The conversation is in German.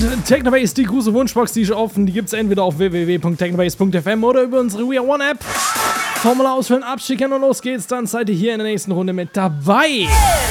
Und Technobase, die große Wunschbox, die ist offen. Die gibt es entweder auf www.technobase.fm oder über unsere We Are One App. Formular ausfüllen, abschicken und los geht's. Dann seid ihr hier in der nächsten Runde mit dabei.